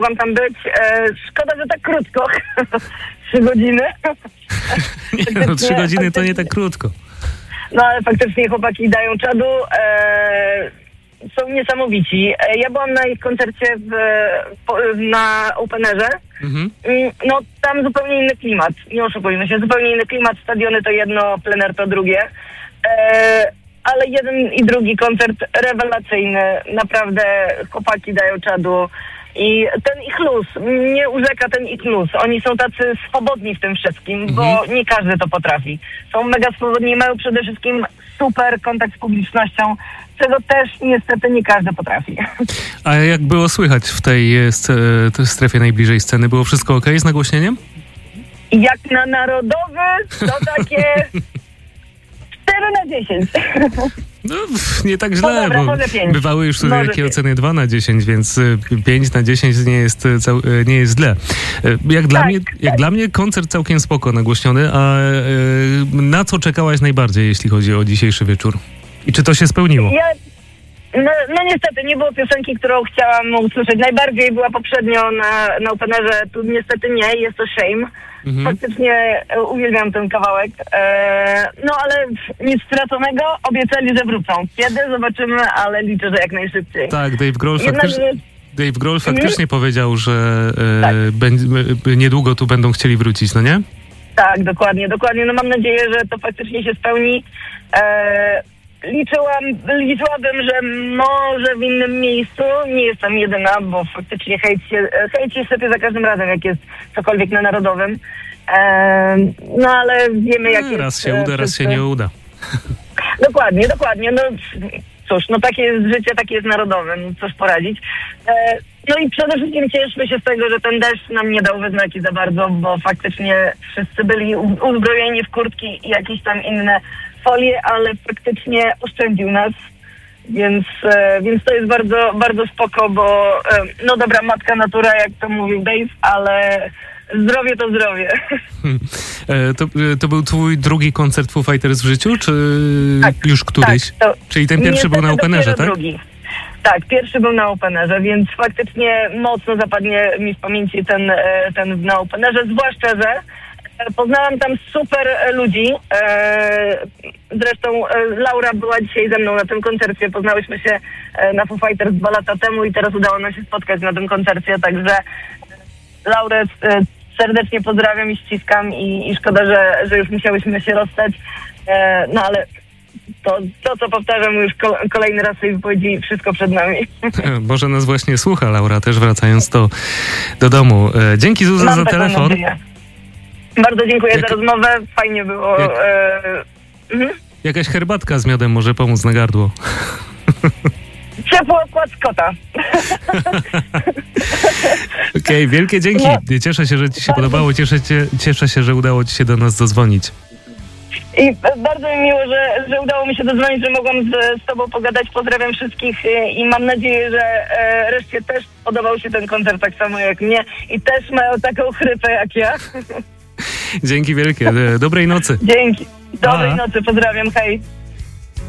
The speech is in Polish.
mogłam tam być. Szkoda, że tak krótko. 3 godziny. Nie, no 3 godziny to nie tak krótko. No ale faktycznie chłopaki dają czadu. Są niesamowici. Ja byłam na ich koncercie na Openerze. No tam zupełnie inny klimat. Nie oszukujmy się. Zupełnie inny klimat. Stadiony to jedno, plener to drugie. Ale jeden i drugi koncert rewelacyjny. Naprawdę chłopaki dają czadu. I ten ich luz, mnie urzeka ten ich luz. Oni są tacy swobodni w tym wszystkim, bo nie każdy to potrafi. Są mega swobodni, mają przede wszystkim super kontakt z publicznością, czego też niestety nie każdy potrafi. A jak było słychać w tej strefie najbliżej sceny? Było wszystko okej z nagłośnieniem? Jak na narodowy, to takie 4/10. No, nie tak źle, no dobra, bo bywały już może takie 5. oceny 2/10, więc 5/10 nie jest źle. Jak dla mnie koncert całkiem spoko nagłośniony, a na co czekałaś najbardziej, jeśli chodzi o dzisiejszy wieczór? I czy to się spełniło? No niestety, nie było piosenki, którą chciałam usłyszeć. Najbardziej była poprzednio na Openerze, tu niestety nie, jest to Shame. Faktycznie uwielbiam ten kawałek. No ale nic straconego, obiecali, że wrócą. Kiedy? Zobaczymy, ale liczę, że jak najszybciej. Tak, Dave Grohl faktycznie powiedział, że niedługo tu będą chcieli wrócić, no nie? Tak, dokładnie. No mam nadzieję, że to faktycznie się spełni. Liczyłabym, że może w innym miejscu. Nie jestem jedyna, bo faktycznie hejt się sypie za każdym razem, jak jest cokolwiek na Narodowym. No ale wiemy, jak jest. Raz się uda, raz się nie uda. Dokładnie. No cóż, no takie jest życie, takie jest Narodowym. Cóż poradzić. No i przede wszystkim cieszmy się z tego, że ten deszcz nam nie dał we znaki za bardzo, bo faktycznie wszyscy byli uzbrojeni w kurtki i jakieś tam inne folie, ale faktycznie oszczędził nas, więc to jest bardzo, bardzo spoko, bo no dobra, matka natura, jak to mówił Dave, ale zdrowie to zdrowie. To był twój drugi koncert Foo Fighters w życiu, czy już któryś? Tak, czyli ten pierwszy był na Openerze, tak? Drugi. Tak, pierwszy był na Openerze, więc faktycznie mocno zapadnie mi w pamięci ten na Openerze, zwłaszcza, że poznałam tam super ludzi. Zresztą Laura była dzisiaj ze mną na tym koncercie. Poznałyśmy się na Foo Fighters 2 lata temu i teraz udało nam się spotkać na tym koncercie. Także Laurę serdecznie pozdrawiam i ściskam i szkoda, że już musiałyśmy się rozstać. No ale to co powtarzam już kolejny raz w tej wypowiedzi, wszystko przed nami. Może nas właśnie słucha Laura, też wracając do domu. Dzięki Zuza za telefon. Nadzieję. Bardzo dziękuję za rozmowę. Fajnie było. Jakaś herbatka z miodem może pomóc na gardło. Ciepły okład z kota. Okej, wielkie dzięki. Cieszę się, że ci się podobało. Cieszę się, że udało ci się do nas zadzwonić. I bardzo mi miło, że udało mi się dodzwonić, że mogłam z tobą pogadać. Pozdrawiam wszystkich i mam nadzieję, że reszcie też podobał się ten koncert tak samo jak mnie i też mają taką chrypę jak ja. Dzięki wielkie. Dobrej nocy. Dzięki. Dobrej nocy. Pozdrawiam. Hej.